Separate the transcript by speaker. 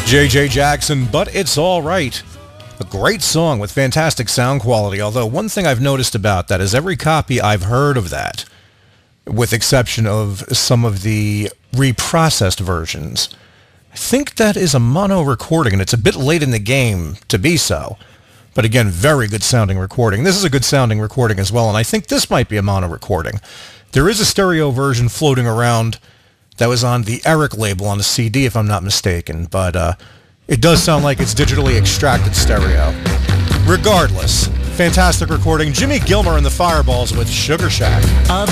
Speaker 1: J.J. Jackson, But It's All Right. A great song with fantastic sound quality, although one thing I've noticed about that is every copy I've heard of that, with exception of some of the reprocessed versions, I think that is a mono recording, and it's a bit late in the game to be so. But again, very good sounding recording. This is a good sounding recording as well, and I think this might be a mono recording. There is a stereo version floating around that was on the Eric label on the CD, if I'm not mistaken, but it does sound like it's digitally extracted stereo. Regardless, fantastic recording. Jimmy Gilmer and the Fireballs with Sugar Shack.